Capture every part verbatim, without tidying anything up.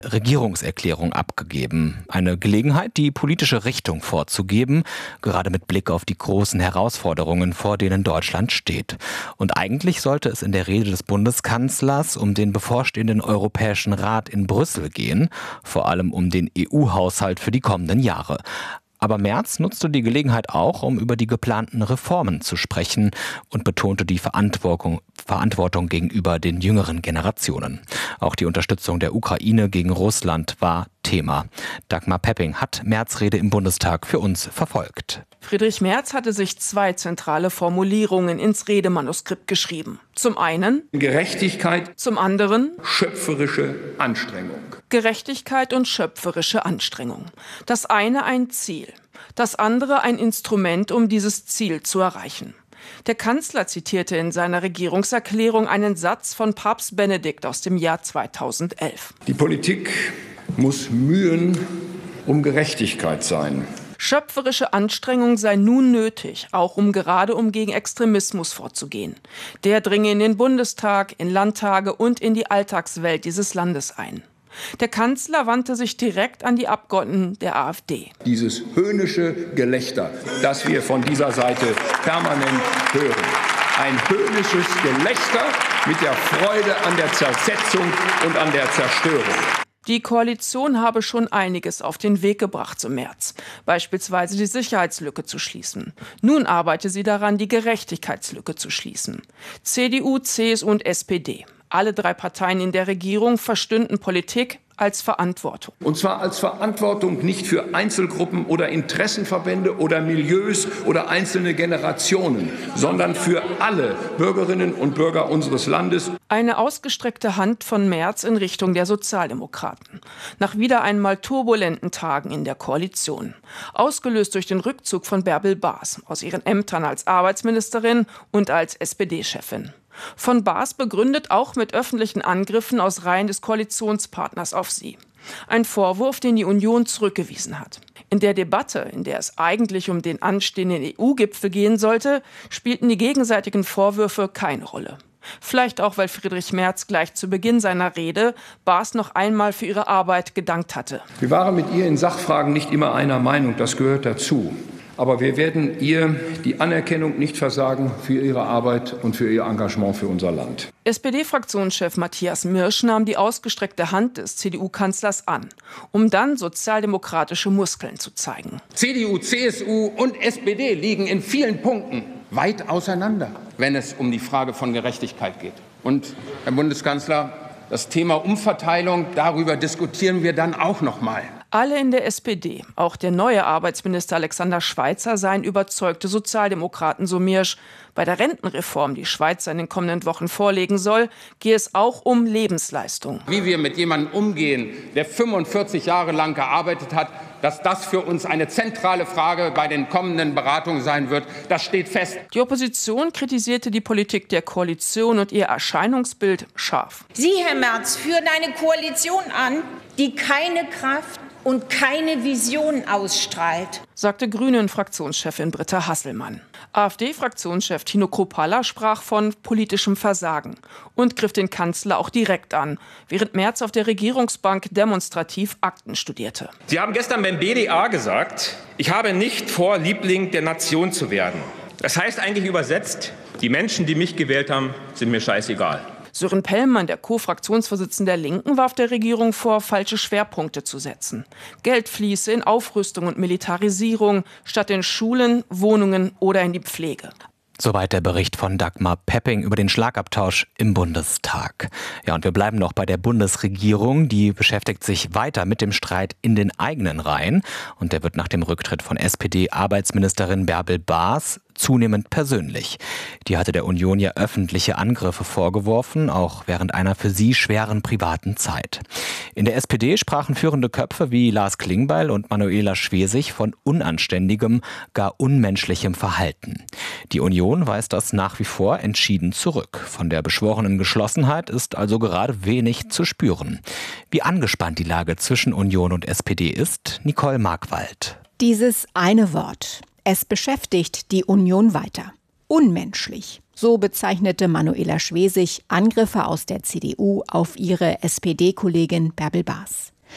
Regierungserklärung abgegeben. Eine Gelegenheit, die politische Richtung vorzugeben, gerade mit Blick auf die großen Herausforderungen, vor denen Deutschland steht. Und eigentlich sollte es in der Rede des Bundeskanzlers um den bevorstehenden Europäischen Rat in Brüssel gehen, vor allem um den E U-Haushalt für die kommenden Jahre. Aber Merz nutzte die Gelegenheit auch, um über die geplanten Reformen zu sprechen und betonte die Verantwortung, Verantwortung gegenüber den jüngeren Generationen. Auch die Unterstützung der Ukraine gegen Russland war Thema. Dagmar Pepping hat Merz' Rede im Bundestag für uns verfolgt. Friedrich Merz hatte sich zwei zentrale Formulierungen ins Redemanuskript geschrieben. Zum einen Gerechtigkeit, zum anderen schöpferische Anstrengung. Gerechtigkeit und schöpferische Anstrengung. Das eine ein Ziel, das andere ein Instrument, um dieses Ziel zu erreichen. Der Kanzler zitierte in seiner Regierungserklärung einen Satz von Papst Benedikt aus dem Jahr zweitausendelf. Die Politik muss mühen um Gerechtigkeit sein. Schöpferische Anstrengung sei nun nötig, auch um gerade um gegen Extremismus vorzugehen. Der dringe in den Bundestag, in Landtage und in die Alltagswelt dieses Landes ein. Der Kanzler wandte sich direkt an die Abgeordneten der AfD. Dieses höhnische Gelächter, das wir von dieser Seite permanent hören. Ein höhnisches Gelächter mit der Freude an der Zersetzung und an der Zerstörung. Die Koalition habe schon einiges auf den Weg gebracht zum März, beispielsweise die Sicherheitslücke zu schließen. Nun arbeite sie daran, die Gerechtigkeitslücke zu schließen. C D U, C S U und S P D. Alle drei Parteien in der Regierung verstünden Politik als Verantwortung. Und zwar als Verantwortung nicht für Einzelgruppen oder Interessenverbände oder Milieus oder einzelne Generationen, sondern für alle Bürgerinnen und Bürger unseres Landes. Eine ausgestreckte Hand von Merz in Richtung der Sozialdemokraten. Nach wieder einmal turbulenten Tagen in der Koalition. Ausgelöst durch den Rückzug von Bärbel Baas aus ihren Ämtern als Arbeitsministerin und als S P D-Chefin. Von Baas begründet auch mit öffentlichen Angriffen aus Reihen des Koalitionspartners auf sie. Ein Vorwurf, den die Union zurückgewiesen hat. In der Debatte, in der es eigentlich um den anstehenden E U-Gipfel gehen sollte, spielten die gegenseitigen Vorwürfe keine Rolle. Vielleicht auch, weil Friedrich Merz gleich zu Beginn seiner Rede Baas noch einmal für ihre Arbeit gedankt hatte. Wir waren mit ihr in Sachfragen nicht immer einer Meinung, das gehört dazu. Aber wir werden ihr die Anerkennung nicht versagen für ihre Arbeit und für ihr Engagement für unser Land. S P D-Fraktionschef Matthias Mirsch nahm die ausgestreckte Hand des C D U-Kanzlers an, um dann sozialdemokratische Muskeln zu zeigen. C D U, C S U und S P D liegen in vielen Punkten weit auseinander, wenn es um die Frage von Gerechtigkeit geht. Und, Herr Bundeskanzler, das Thema Umverteilung, darüber diskutieren wir dann auch noch mal. Alle in der S P D, auch der neue Arbeitsminister Alexander Schweitzer, seien überzeugte Sozialdemokraten, so Mirsch. Bei der Rentenreform, die Schweitzer in den kommenden Wochen vorlegen soll, gehe es auch um Lebensleistung. Wie wir mit jemandem umgehen, der fünfundvierzig Jahre lang gearbeitet hat, dass das für uns eine zentrale Frage bei den kommenden Beratungen sein wird, das steht fest. Die Opposition kritisierte die Politik der Koalition und ihr Erscheinungsbild scharf. Sie, Herr Merz, führen eine Koalition an, die keine Kraft und keine Vision ausstrahlt, sagte Grünen-Fraktionschefin Britta Hasselmann. AfD-Fraktionschef Tino Kruppalla sprach von politischem Versagen und griff den Kanzler auch direkt an, während Merz auf der Regierungsbank demonstrativ Akten studierte. Sie haben gestern beim B D A gesagt, ich habe nicht vor, Liebling der Nation zu werden. Das heißt eigentlich übersetzt, die Menschen, die mich gewählt haben, sind mir scheißegal. Sören Pellmann, der Co-Fraktionsvorsitzende der Linken, warf der Regierung vor, falsche Schwerpunkte zu setzen. Geld fließe in Aufrüstung und Militarisierung statt in Schulen, Wohnungen oder in die Pflege. Soweit der Bericht von Dagmar Pepping über den Schlagabtausch im Bundestag. Ja, und wir bleiben noch bei der Bundesregierung. Die beschäftigt sich weiter mit dem Streit in den eigenen Reihen. Und der wird nach dem Rücktritt von S P D-Arbeitsministerin Bärbel Baas zunehmend persönlich. Die hatte der Union ja öffentliche Angriffe vorgeworfen, auch während einer für sie schweren privaten Zeit. In der S P D sprachen führende Köpfe wie Lars Klingbeil und Manuela Schwesig von unanständigem, gar unmenschlichem Verhalten. Die Union weist das nach wie vor entschieden zurück. Von der beschworenen Geschlossenheit ist also gerade wenig zu spüren. Wie angespannt die Lage zwischen Union und S P D ist, Nicole Markwald. Dieses eine Wort. Es beschäftigt die Union weiter. Unmenschlich. So bezeichnete Manuela Schwesig Angriffe aus der C D U auf ihre S P D-Kollegin Bärbel Baas.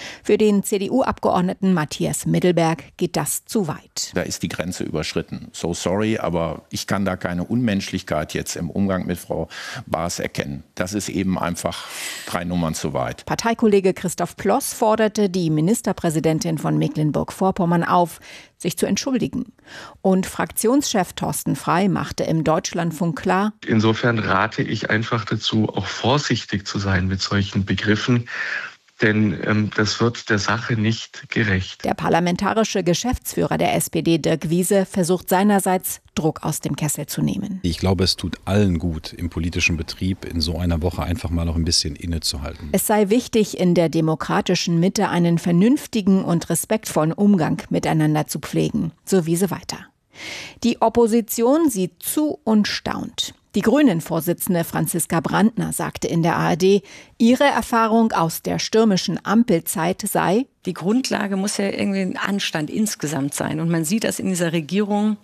Für den C D U-Abgeordneten Matthias Middelberg geht das zu weit. Da ist die Grenze überschritten. So sorry, aber ich kann da keine Unmenschlichkeit jetzt im Umgang mit Frau Baas erkennen. Das ist eben einfach drei Nummern zu weit. Parteikollege Christoph Ploss forderte die Ministerpräsidentin von Mecklenburg-Vorpommern auf, sich zu entschuldigen. Und Fraktionschef Thorsten Frey machte im Deutschlandfunk klar: Insofern rate ich einfach dazu, auch vorsichtig zu sein mit solchen Begriffen. Denn ähm, das wird der Sache nicht gerecht. Der parlamentarische Geschäftsführer der S P D, Dirk Wiese, versucht seinerseits, Druck aus dem Kessel zu nehmen. Ich glaube, es tut allen gut, im politischen Betrieb in so einer Woche einfach mal noch ein bisschen innezuhalten. Es sei wichtig, in der demokratischen Mitte einen vernünftigen und respektvollen Umgang miteinander zu pflegen, so Wiese weiter. Die Opposition sieht zu und staunt. Die Grünen-Vorsitzende Franziska Brandner sagte in der A R D, ihre Erfahrung aus der stürmischen Ampelzeit sei: Die Grundlage muss ja irgendwie ein Anstand insgesamt sein. Und man sieht, dass in dieser Regierung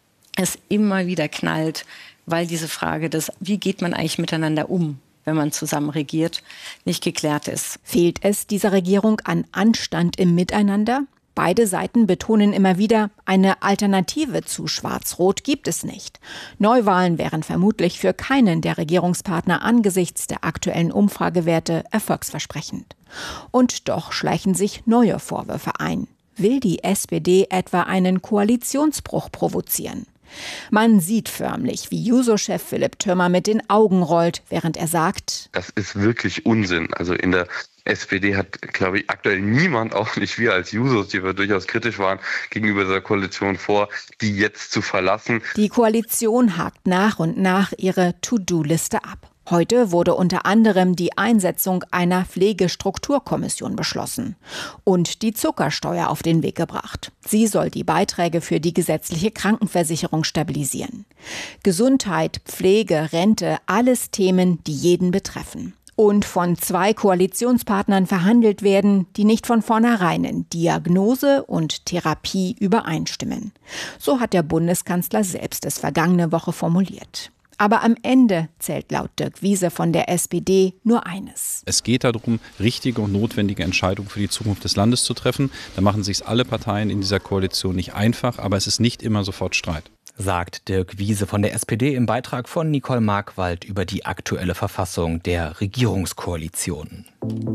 es immer wieder knallt, weil diese Frage des, wie geht man eigentlich miteinander um, wenn man zusammen regiert, nicht geklärt ist. Fehlt es dieser Regierung an Anstand im Miteinander? Beide Seiten betonen immer wieder, eine Alternative zu Schwarz-Rot gibt es nicht. Neuwahlen wären vermutlich für keinen der Regierungspartner angesichts der aktuellen Umfragewerte erfolgsversprechend. Und doch schleichen sich neue Vorwürfe ein. Will die S P D etwa einen Koalitionsbruch provozieren? Man sieht förmlich, wie Juso-Chef Philipp Thürmer mit den Augen rollt, während er sagt: Das ist wirklich Unsinn. Also in der S P D hat, glaube ich, aktuell niemand, auch nicht wir als Jusos, die wir durchaus kritisch waren, gegenüber dieser Koalition vor, die jetzt zu verlassen. Die Koalition hakt nach und nach ihre To-Do-Liste ab. Heute wurde unter anderem die Einsetzung einer Pflegestrukturkommission beschlossen und die Zuckersteuer auf den Weg gebracht. Sie soll die Beiträge für die gesetzliche Krankenversicherung stabilisieren. Gesundheit, Pflege, Rente, alles Themen, die jeden betreffen. Und von zwei Koalitionspartnern verhandelt werden, die nicht von vornherein in Diagnose und Therapie übereinstimmen. So hat der Bundeskanzler selbst es vergangene Woche formuliert. Aber am Ende zählt laut Dirk Wiese von der S P D nur eines. Es geht darum, richtige und notwendige Entscheidungen für die Zukunft des Landes zu treffen. Da machen sich alle Parteien in dieser Koalition nicht einfach, aber es ist nicht immer sofort Streit. Sagt Dirk Wiese von der S P D im Beitrag von Nicole Markwald über die aktuelle Verfassung der Regierungskoalition.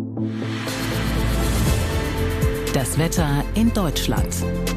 Das Wetter in Deutschland.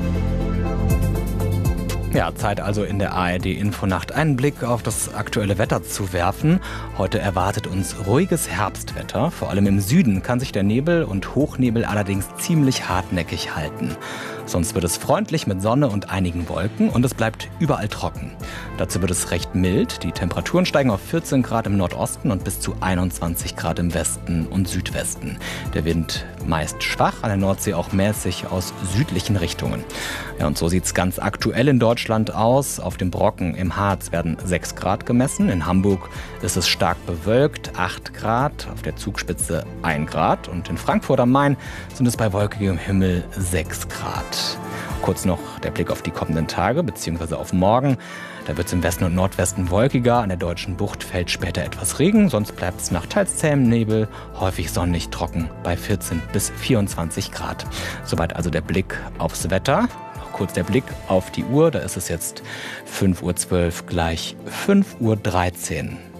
Ja, Zeit also in der A R D-Infonacht einen Blick auf das aktuelle Wetter zu werfen. Heute erwartet uns ruhiges Herbstwetter. Vor allem im Süden kann sich der Nebel und Hochnebel allerdings ziemlich hartnäckig halten. Sonst wird es freundlich mit Sonne und einigen Wolken und es bleibt überall trocken. Dazu wird es recht mild. Die Temperaturen steigen auf vierzehn Grad im Nordosten und bis zu einundzwanzig Grad im Westen und Südwesten. Der Wind meist schwach, an der Nordsee auch mäßig aus südlichen Richtungen. Ja, und so sieht es ganz aktuell in Deutschland aus. Auf dem Brocken im Harz werden sechs Grad gemessen. In Hamburg ist es stark bewölkt, acht Grad. Auf der Zugspitze ein Grad. Und in Frankfurt am Main sind es bei wolkigem Himmel sechs Grad. Kurz noch der Blick auf die kommenden Tage bzw. auf morgen. Da wird es im Westen und Nordwesten wolkiger. An der Deutschen Bucht fällt später etwas Regen. Sonst bleibt es nach teils zähem Nebel, häufig sonnig trocken bei vierzehn bis vierundzwanzig Grad. Soweit also der Blick aufs Wetter. Noch kurz der Blick auf die Uhr. Da ist es jetzt fünf Uhr zwölf, gleich fünf Uhr dreizehn.